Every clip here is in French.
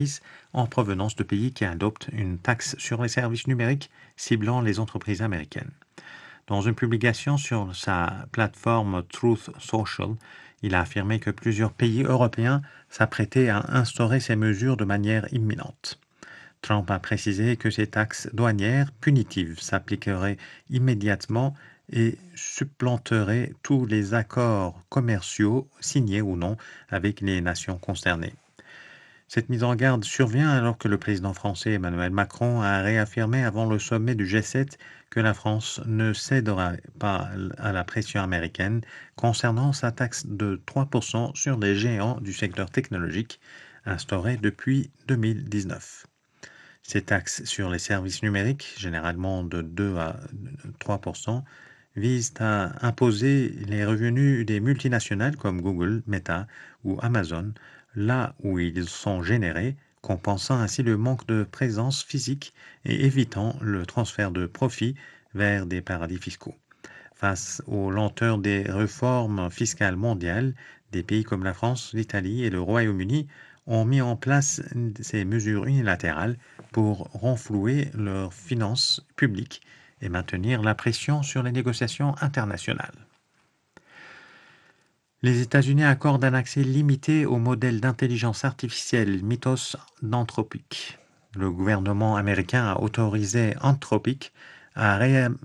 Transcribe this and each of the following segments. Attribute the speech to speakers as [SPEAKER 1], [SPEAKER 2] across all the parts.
[SPEAKER 1] en provenance de pays qui adoptent une taxe sur les services numériques ciblant les entreprises américaines. Dans une publication sur sa plateforme Truth Social, il a affirmé que plusieurs pays européens s'apprêtaient à instaurer ces mesures de manière imminente. Trump a précisé que ces taxes douanières punitives s'appliqueraient immédiatement et supplanteraient tous les accords commerciaux signés ou non avec les nations concernées. Cette mise en garde survient alors que le président français Emmanuel Macron a réaffirmé avant le sommet du G7 que la France ne cédera pas à la pression américaine concernant sa taxe de 3% sur les géants du secteur technologique instaurée depuis 2019. Ces taxes sur les services numériques, généralement de 2 à 3%, visent à imposer les revenus des multinationales comme Google, Meta ou Amazon, là où ils sont générés, compensant ainsi le manque de présence physique et évitant le transfert de profits vers des paradis fiscaux. Face aux lenteurs des réformes fiscales mondiales, des pays comme la France, l'Italie et le Royaume-Uni ont mis en place ces mesures unilatérales pour renflouer leurs finances publiques et maintenir la pression sur les négociations internationales. Les États-Unis accordent un accès limité au modèle d'intelligence artificielle Mythos d'Anthropic. Le gouvernement américain a autorisé Anthropic à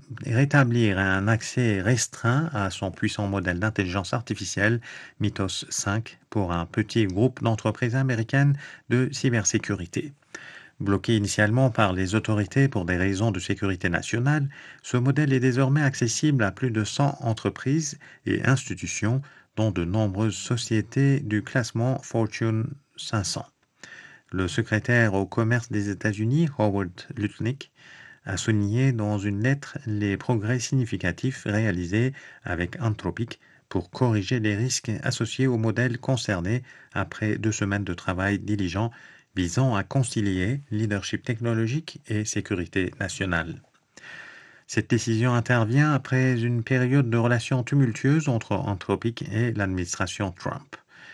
[SPEAKER 1] rétablir un accès restreint à son puissant modèle d'intelligence artificielle Mythos 5 pour un petit groupe d'entreprises américaines de cybersécurité. Bloqué initialement par les autorités pour des raisons de sécurité nationale, ce modèle est désormais accessible à plus de 100 entreprises et institutions, dont de nombreuses sociétés du classement Fortune 500. Le secrétaire au commerce des États-Unis, Howard Lutnick, a souligné dans une lettre les progrès significatifs réalisés avec Anthropic pour corriger les risques associés au modèle concerné après 2 semaines de travail diligent visant à concilier leadership technologique et sécurité nationale. Cette décision intervient après une période de relations tumultueuses entre Anthropic et l'administration Trump.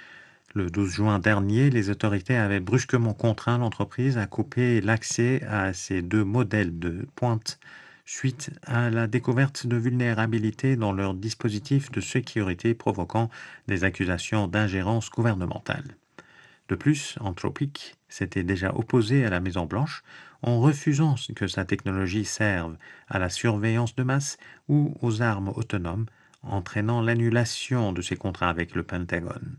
[SPEAKER 1] Le 12 juin dernier, les autorités avaient brusquement contraint l'entreprise à couper l'accès à ces 2 modèles de pointe suite à la découverte de vulnérabilités dans leur dispositif de sécurité provoquant des accusations d'ingérence gouvernementale. De plus, Anthropic s'était déjà opposé à la Maison-Blanche en refusant que sa technologie serve à la surveillance de masse ou aux armes autonomes, entraînant l'annulation de ses contrats avec le Pentagone.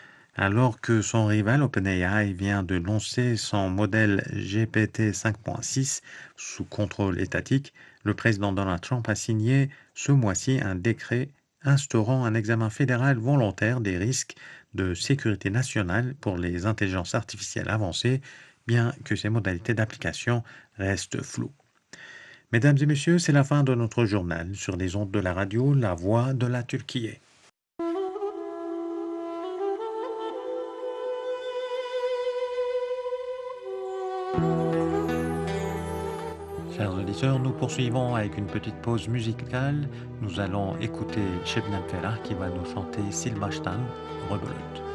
[SPEAKER 1] Alors que son rival OpenAI vient de lancer son modèle GPT 5.6 sous contrôle étatique, le président Donald Trump a signé ce mois-ci un décret instaurant un examen fédéral volontaire des risques de sécurité nationale pour les intelligences artificielles avancées, bien que ces modalités d'application restent floues. Mesdames et messieurs, c'est la fin de notre journal sur les ondes de la radio La Voix de la Turquie. Chers auditeurs, nous poursuivons avec une petite pause musicale. Nous allons écouter Şebnem Ferah qui va nous chanter Sil Baştan, Rebelote.